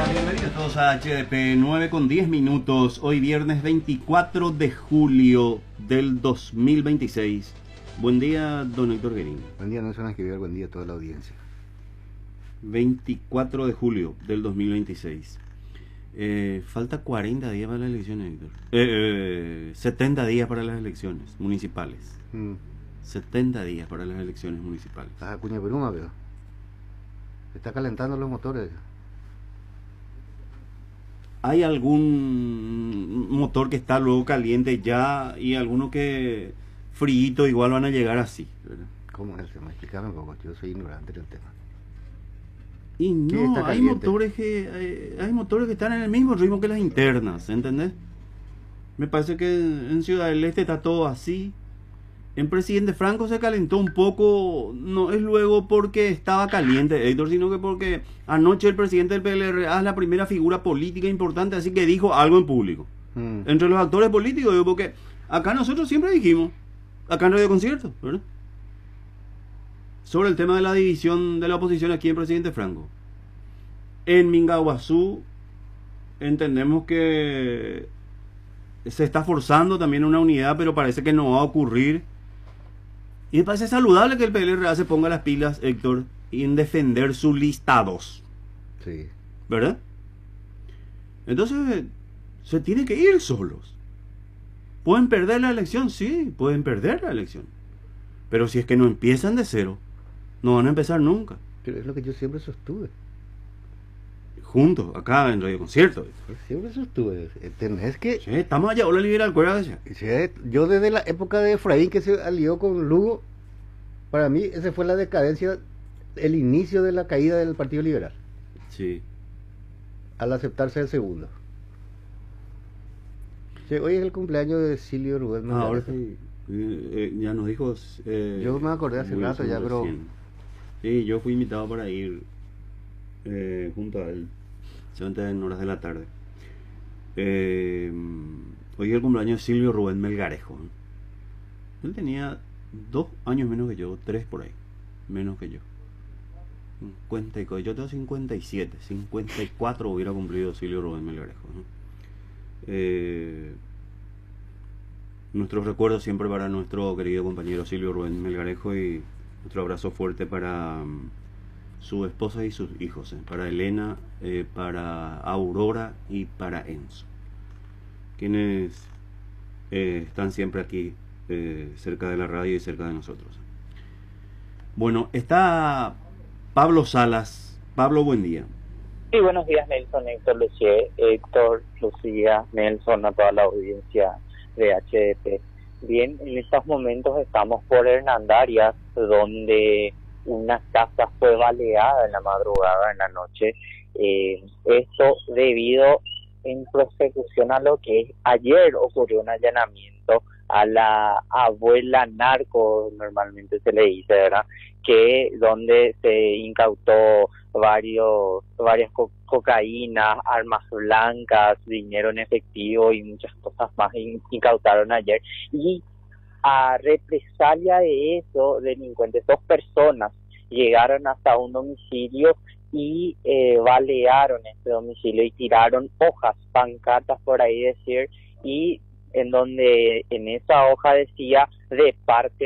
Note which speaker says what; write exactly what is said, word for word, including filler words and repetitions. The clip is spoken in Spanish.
Speaker 1: Bienvenidos todos a H D P nueve con diez minutos, hoy viernes veinticuatro de julio del dos mil veintiséis. Buen día, don Héctor Guerín.
Speaker 2: Buen día, Nelson Esquivel, buen día a toda la audiencia.
Speaker 1: veinticuatro de julio del dos mil veintiséis. Eh, falta cuarenta días para las elecciones, Héctor. Eh, eh, setenta días para las elecciones municipales.
Speaker 2: Mm.
Speaker 1: setenta días para las elecciones municipales.
Speaker 2: Estás a Cuña Peruma, veo. Se está calentando los motores.
Speaker 1: ¿Hay algún motor que está luego caliente ya y algunos que fríito igual van a llegar así, ¿verdad?
Speaker 2: ¿Cómo es el tema? Explícame un poco, yo soy ignorante del tema.
Speaker 1: Y no, hay motores que hay, hay motores que están en el mismo ritmo que las internas, ¿entendés? Me parece que en Ciudad del Este está todo así. En Presidente Franco se calentó un poco, no es luego porque estaba caliente, Héctor, sino que porque anoche el presidente del P L R A es la primera figura política importante, así que dijo algo en público. Mm. Entre los actores políticos, digo, porque acá nosotros siempre dijimos, acá en Radio Concierto, ¿verdad? Sobre el tema de la división de la oposición aquí en Presidente Franco. En Mingaguazú entendemos que se está forzando también una unidad, pero parece que no va a ocurrir. Y me parece saludable que el P L R A se ponga las pilas, Héctor, en defender sus listados.
Speaker 2: Sí.
Speaker 1: ¿Verdad? Entonces, se tiene que ir solos. ¿Pueden perder la elección? Sí, pueden perder la elección. Pero si es que no empiezan de cero, no van a empezar nunca.
Speaker 2: Pero es lo que yo siempre sostuve.
Speaker 1: Juntos, acá en Radio Concierto.
Speaker 2: Siempre sostuve. Es que...
Speaker 1: Sí, estamos allá, hola liberal, ¿cuál sí,
Speaker 2: yo desde la época de Efraín que se alió con Lugo, para mí esa fue la decadencia, el inicio de la caída del Partido Liberal.
Speaker 1: Sí.
Speaker 2: Al aceptarse el segundo. Sí, hoy es el cumpleaños de Silvio Rubén.
Speaker 1: Ah, ahora sí. Eh, eh, ya nos dijo... Eh,
Speaker 2: yo me acordé hace rato ya, pero...
Speaker 1: Sí, yo fui invitado para ir eh, junto a él. Solamente en horas de la tarde. Eh, hoy es el cumpleaños de Silvio Rubén Melgarejo. Él tenía dos años menos que yo, tres por ahí, menos que yo. cincuenta y, yo tengo cincuenta y siete, cincuenta y cuatro hubiera cumplido Silvio Rubén Melgarejo, ¿no? Eh, nuestros recuerdos siempre para nuestro querido compañero Silvio Rubén Melgarejo y nuestro abrazo fuerte para um, su esposa y sus hijos, eh, para Elena, eh, para Aurora y para Enzo, quienes eh, están siempre aquí eh, cerca de la radio y cerca de nosotros. Bueno, está Pablo Salas. Pablo, buen día.
Speaker 3: Sí, buenos días, Nelson, Héctor, Lucie, Héctor, Lucía, Nelson, a toda la audiencia de H D P. Bien, en estos momentos estamos por Hernandarias, donde una casa fue baleada en la madrugada, en la noche. Eh, esto debido en prosecución a lo que ayer ocurrió un allanamiento a la abuela narco, normalmente se le dice, ¿verdad? Que donde se incautó varios, varias co cocaínas, armas blancas, dinero en efectivo y muchas cosas más in incautaron ayer. Y a represalia de eso, delincuentes, dos personas llegaron hasta un domicilio y eh, balearon este domicilio y tiraron hojas, pancartas por ahí decir, y en donde en esa hoja decía de parte